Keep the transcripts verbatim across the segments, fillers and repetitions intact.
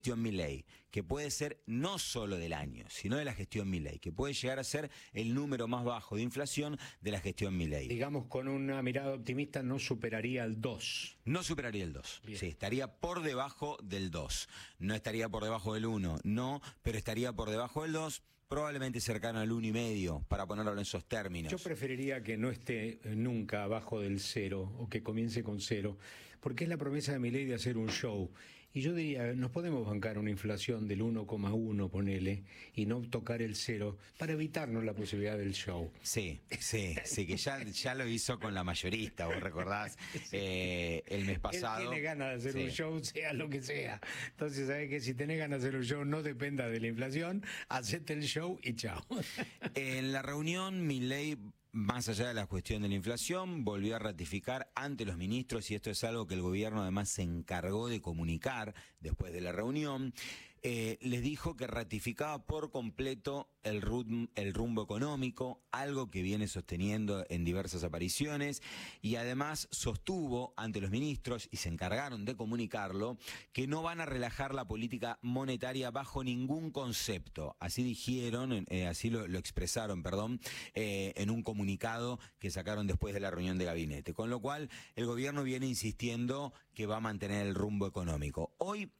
gestión Milei, que puede ser no solo del año, sino de la gestión Milei, que puede llegar a ser el número más bajo de inflación de la gestión Milei. Digamos, con una mirada optimista, no superaría el dos. No superaría el dos. Sí, estaría por debajo del dos. No estaría por debajo del uno, no, pero estaría por debajo del dos, probablemente cercano al uno y medio, para ponerlo en esos términos. Yo preferiría que no esté nunca abajo del cero, o que comience con cero, porque es la promesa de Milei de hacer un show. Y yo diría, nos podemos bancar una inflación del uno coma uno, ponele, y no tocar el cero, para evitarnos la posibilidad del show. Sí, sí, sí, que ya, ya lo hizo con la mayorista, vos recordás, sí. eh, el mes pasado. Él tiene ganas de hacer sí. un show, sea lo que sea. Entonces, ¿sabes qué? Si tenés ganas de hacer un show, no dependa de la inflación, hacete el show y chao. En la reunión, Milei, más allá de la cuestión de la inflación, volvió a ratificar ante los ministros, y esto es algo que el gobierno además se encargó de comunicar después de la reunión, eh, les dijo que ratificaba por completo el, rum, el rumbo económico, algo que viene sosteniendo en diversas apariciones, y además sostuvo ante los ministros, y se encargaron de comunicarlo, que no van a relajar la política monetaria bajo ningún concepto. Así dijeron, eh, así lo, lo expresaron, perdón, eh, en un comunicado que sacaron después de la reunión de gabinete. Con lo cual, el gobierno viene insistiendo que va a mantener el rumbo económico. Hoy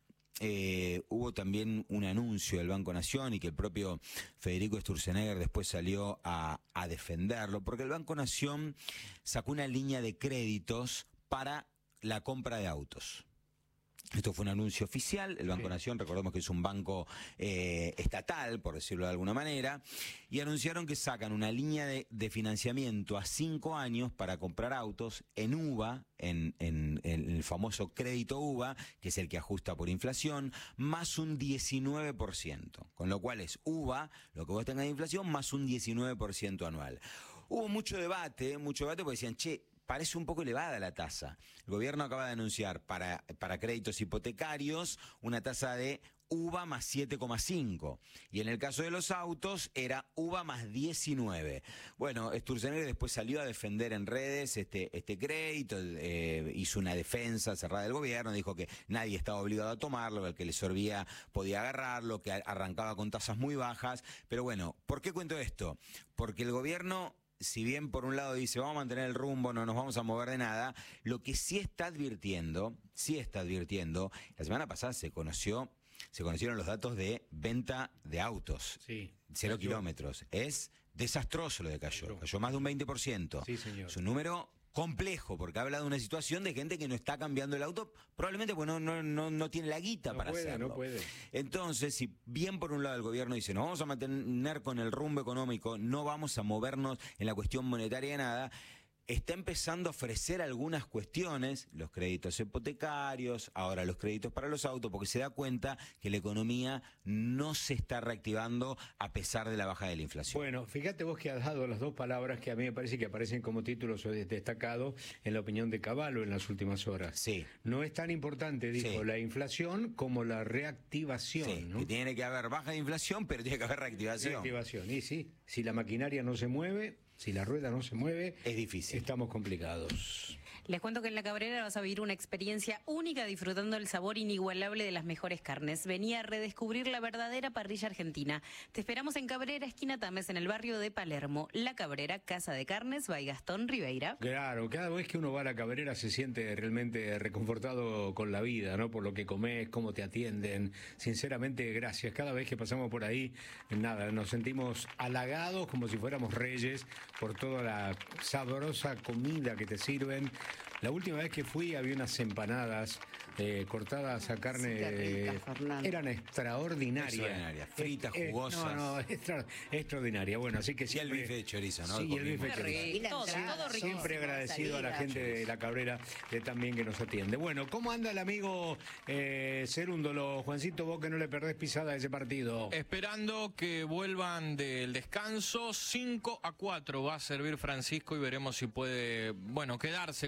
Eh, hubo también un anuncio del Banco Nación, y que el propio Federico Sturzenegger después salió a, a defenderlo, porque el Banco Nación sacó una línea de créditos para la compra de autos. Esto fue un anuncio oficial. El Banco sí. Nación, recordemos que es un banco eh, estatal, por decirlo de alguna manera, y anunciaron que sacan una línea de, de financiamiento a cinco años para comprar autos en U V A, en, en, en el famoso crédito U V A, que es el que ajusta por inflación, más un diecinueve por ciento, con lo cual es U V A, lo que vos tengas de inflación, más un diecinueve por ciento anual. Hubo mucho debate, mucho debate, porque decían, che, parece un poco elevada la tasa. El gobierno acaba de anunciar para, para créditos hipotecarios una tasa de U V A más siete coma cinco. Y en el caso de los autos era U V A más diecinueve. Bueno, Sturzenegger después salió a defender en redes este, este crédito, eh, hizo una defensa cerrada del gobierno, dijo que nadie estaba obligado a tomarlo, el que le servía podía agarrarlo, que arrancaba con tasas muy bajas. Pero bueno, ¿por qué cuento esto? Porque el gobierno, si bien por un lado dice vamos a mantener el rumbo, no nos vamos a mover de nada, lo que sí está advirtiendo, sí está advirtiendo, la semana pasada se conoció, se conocieron los datos de venta de autos, sí, cero cayó. kilómetros, es desastroso lo de cayó, cayó más de un veinte por ciento, sí, señor. Es un número complejo, porque habla de una situación de gente que no está cambiando el auto, probablemente porque no, no, no, no tiene la guita no para puede, hacerlo. No puede. Entonces, si bien por un lado el gobierno dice, nos vamos a mantener con el rumbo económico, no vamos a movernos en la cuestión monetaria de nada, está empezando a ofrecer algunas cuestiones, los créditos hipotecarios, ahora los créditos para los autos, porque se da cuenta que la economía no se está reactivando a pesar de la baja de la inflación. Bueno, fíjate vos que has dado las dos palabras que a mí me parece que aparecen como títulos destacados en la opinión de Cavallo en las últimas horas. Sí. No es tan importante, dijo, sí. la inflación como la reactivación. Sí, ¿no? Que tiene que haber baja de inflación, pero tiene que haber reactivación. Reactivación, y sí, si la maquinaria no se mueve, si la rueda no se mueve, es difícil. Estamos complicados. Les cuento que en La Cabrera vas a vivir una experiencia única disfrutando el sabor inigualable de las mejores carnes. Vení a redescubrir la verdadera parrilla argentina. Te esperamos en Cabrera, esquina Tames, en el barrio de Palermo. La Cabrera, Casa de Carnes, by Gastón Ribeira. Claro, cada vez que uno va a La Cabrera se siente realmente reconfortado con la vida, ¿no? Por lo que comes, cómo te atienden. Sinceramente, gracias. Cada vez que pasamos por ahí, nada, nos sentimos halagados como si fuéramos reyes por toda la sabrosa comida que te sirven. La última vez que fui había unas empanadas eh, cortadas a carne, sí, rica, eh, eran extraordinarias. Extraordinarias, fritas, eh, jugosas. No, no, extra, extraordinaria. Bueno, así que siempre, y el bife de chorizo, ¿no? Sí, y el bife de chorizo. Todo, todo rico. Siempre agradecido a la gente de La Cabrera que también que nos atiende. Bueno, ¿cómo anda el amigo eh, Cerúndolo? Juancito, vos que no le perdés pisada a ese partido. Esperando que vuelvan del descanso, cinco a cuatro va a servir Francisco y veremos si puede, bueno, quedarse con el segundo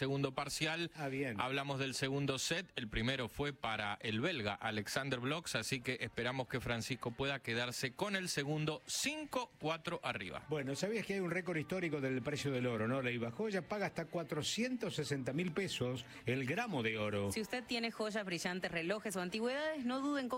segundo parcial. Ah, bien. Hablamos del segundo set. El primero fue para el belga Alexander Blocks, así que esperamos que Francisco pueda quedarse con el segundo cinco cuatro arriba. Bueno, ¿sabías que hay un récord histórico del precio del oro, no? Leiva Joya paga hasta cuatrocientos sesenta mil pesos el gramo de oro. Si usted tiene joyas brillantes, relojes o antigüedades, no duden en